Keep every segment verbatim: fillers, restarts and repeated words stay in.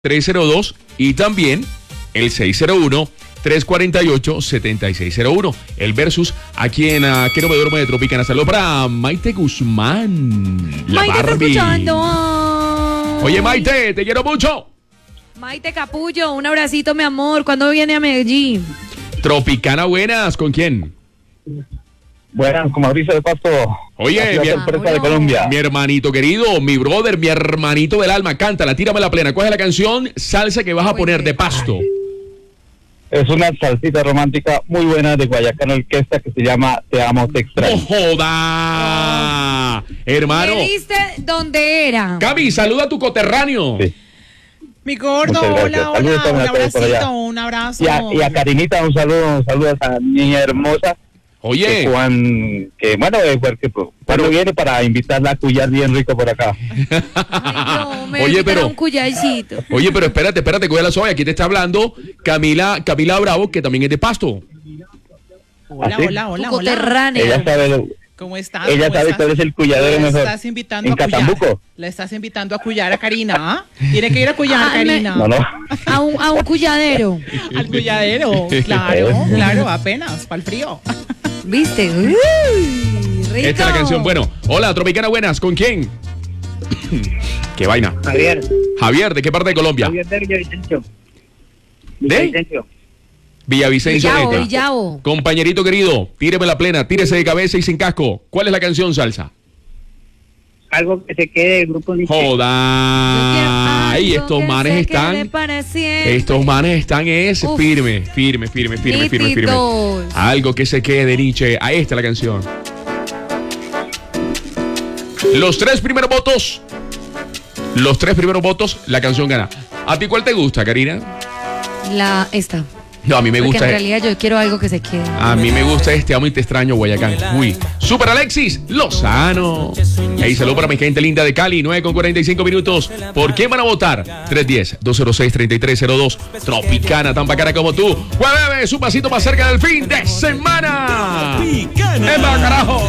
tres cero dos y también el seis cero uno, tres cuatro ocho, siete seis cero uno. El versus aquí en uh, Que no me duermo de Tropicana. Saludos para Maite Guzmán, la Maite está Barbie. escuchando. Oye, Maite, te quiero mucho. Maite Capullo, un abracito, mi amor. ¿Cuándo viene a Medellín? Tropicana, buenas. ¿Con quién? Buenas, con Mauricio de Pasto. Oye, mi, Empresa de Colombia. mi hermanito querido, mi brother, mi hermanito del alma. Cántala, tírame la plena. ¿Cuál es la canción salsa que vas a poner de Pasto? Es una salsita romántica muy buena de Guayacán Orquesta que se llama Te amo, te extraño. ¡No joda! Hermano. ¿Me diste dónde era? Gaby, saluda a tu coterráneo. Sí. Mi gordo, Muchas gracias. hola, Saludos hola, también un a todos por allá. abracito, un abrazo. Y a, y a Karinita, un saludo, un saludo a esa niña hermosa. Oye. Que, Juan, que bueno, eh, porque, pues, cuando viene para invitarla a cuyar bien rico por acá. Ay, no, me Oye, Oye, pero- un cuyaycito. Oye, pero espérate, espérate, cuida la suave. Aquí te está hablando Camila, Camila Bravo, que también es de Pasto. Hola, ¿Ah, sí? hola, hola, Tu hola. coterráneo. Ella sabe, lo- ¿Cómo estás? ella ¿Cómo sabe estás? cuál es el cuyadero La mejor. estás invitando En a cuyar. Catambuco. La estás invitando a cuyar a Karina, ¿ah? Tiene que ir a cuyar, Ay, me- Karina. No, no. A un, a un cuyadero. Al cuyadero, claro, claro, apenas, para el frío. ¿Viste? Uy, rico. Esta es la canción. Bueno, hola, Tropicana, buenas. ¿Con quién? ¿Qué vaina? Javier. Javier, ¿de qué parte de Colombia? Javier de Villavicencio. ¿De? Villavicencio. Villavicencio. Villavo, Este. Villavo. Compañerito querido, tíreme la plena, tírese de cabeza y sin casco. ¿Cuál es la canción salsa? Algo que se quede del grupo Nietzsche. Yo quiero Joda. Ay, algo estos que manes se están. quede para siempre. Estos manes están es Uf. firme, firme, firme, firme, firme, firme. Nítidos. Algo que se quede, Nietzsche. Ahí está la canción. Los tres primeros votos. Los tres primeros votos, la canción gana. ¿A ti cuál te gusta, Karina? La, esta. No, a mí me Porque gusta. en realidad yo quiero algo que se quede. A mí me gusta este Amo y Te Extraño, Guayacán. Uy. Super Alexis Lozano. Y ahí saludo para mi gente linda de Cali, nueve con cuarenta y cinco minutos. ¿Por qué van a votar? tres uno cero, dos cero seis, tres tres cero dos. Tropicana, tan bacana como tú. Jueves, un pasito más cerca del fin de semana. ¡Epa, carajo!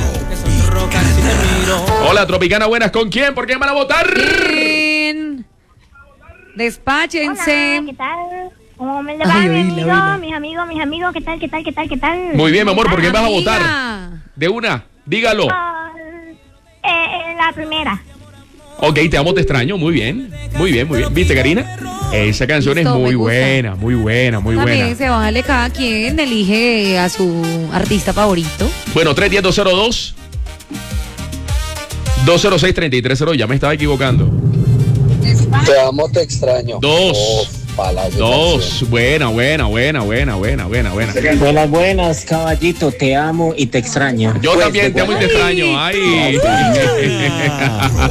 Hola, Tropicana, buenas. ¿Con quién? ¿Por qué van a votar? Bien. Despáchense. Hola, ¿qué tal? ¿Cómo me le Ay, va, mi oíla, amigo? oíla. Mis amigos, mis amigos, ¿qué tal, qué tal, qué tal, qué tal? Muy bien, mi amor, ¿por qué vas a votar? Amiga. De una, dígalo. Ah, eh, eh, la primera. Ok, Te Amo, Te Extraño. Muy bien, muy bien, muy bien. ¿Viste, Karina? Esa canción Listo, es muy me gusta. buena, muy buena, muy También buena. se vale, cada quien elige a su artista favorito. Bueno, tres uno cero, dos cero dos, dos cero seis, tres tres cero. Ya me estaba equivocando. Te amo, te extraño. Dos. Oh, palas de Dos. Buena, buena, buena, buena, buena, buena, buena. Buenas, buenas, caballito, te amo y te extraño. Yo Pues, también de te amo y te buena- extraño. Ay.